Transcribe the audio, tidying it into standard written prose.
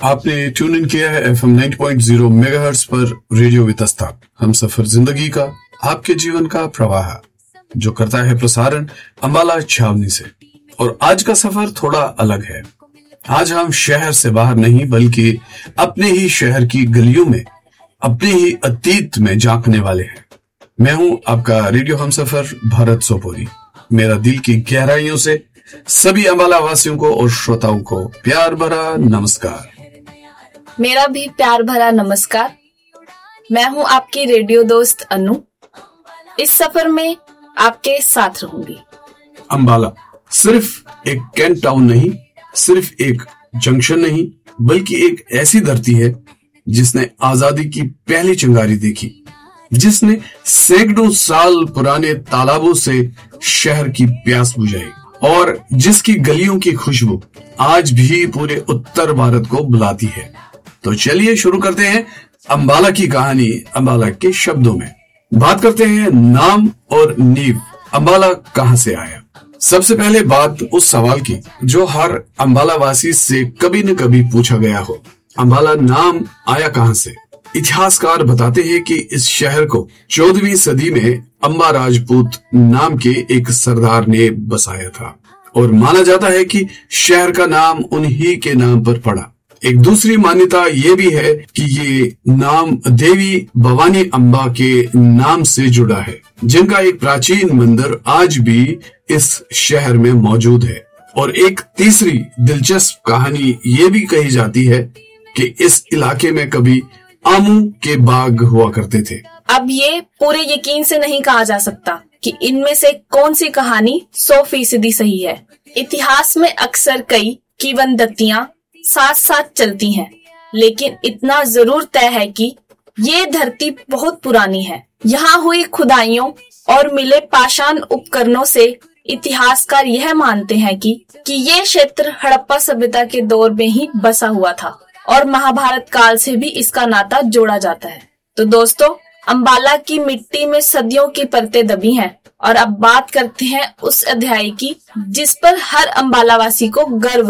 आपने tune in किया है FM 90.0 मेगाहर्ट्ज पर रेडियो वितस्ता। हम सफर जिंदगी का, आपके जीवन का प्रवाह, जो करता है प्रसारण अंबाला छावनी से। और आज का सफर थोड़ा अलग है। आज हम शहर से बाहर नहीं बल्कि अपने ही शहर की गलियों में, अपने ही अतीत में झांकने वाले हैं। मैं हूं आपका रेडियो हमसफर भारत सोपोरी। मेरा दिल की गहराइयों से सभी अंबाला वासियों को और श्रोताओं को प्यार भरा नमस्कार। मेरा भी प्यार भरा नमस्कार। मैं हूं आपकी रेडियो दोस्त अनु। इस सफर में आपके साथ रहूंगी। अंबाला सिर्फ एक कैंट टाउन नहीं, सिर्फ एक जंक्शन नहीं, बल्कि एक ऐसी धरती है जिसने आजादी की पहली चिंगारी देखी, जिसने सैकड़ों साल पुराने तालाबों से शहर की प्यास बुझाई और जिसकी गलियों की खुशबू आज भी पूरे उत्तर भारत को बुलाती है। तो चलिए शुरू करते हैं अंबाला की कहानी अंबाला के शब्दों में। बात करते हैं नाम और नींव। अंबाला कहां से आया? सबसे पहले बात उस सवाल की जो हर अंबाला वासी से कभी न कभी पूछा गया हो। अंबाला नाम आया कहां से? इतिहासकार बताते हैं कि इस शहर को 14वीं सदी में अंबा राजपूत नाम के एक सरदार ने बसाया था और माना जाता है कि शहर का नाम उन्हीं के नाम पर पड़ा। एक दूसरी मान्यता ये भी है कि ये नाम देवी भवानी अंबा के नाम से जुड़ा है, जिनका एक प्राचीन मंदिर आज भी इस शहर में मौजूद है। और एक तीसरी दिलचस्प कहानी ये भी कही जाती है कि इस इलाके में कभी आमू के बाग हुआ करते थे। अब ये पूरे यकीन से नहीं कहा जा सकता कि इनमें से कौन सी कहानी 100% सही है। इतिहास में अक्सर कई किंवदंतियां साथ साथ चलती हैं, लेकिन इतना जरूर तय है कि ये धरती बहुत पुरानी है। यहाँ हुई खुदाइयों और मिले पाषाण उपकरणों से इतिहासकार यह मानते हैं कि ये क्षेत्र हड़प्पा सभ्यता के दौर में ही बसा हुआ था और महाभारत काल से भी इसका नाता जोड़ा जाता है। तो दोस्तों, अंबाला की मिट्टी में सदियों की परतें दबी हैं और अब बात करते हैं उस अध्याय की जिस पर हर अंबाला वासी को गर्व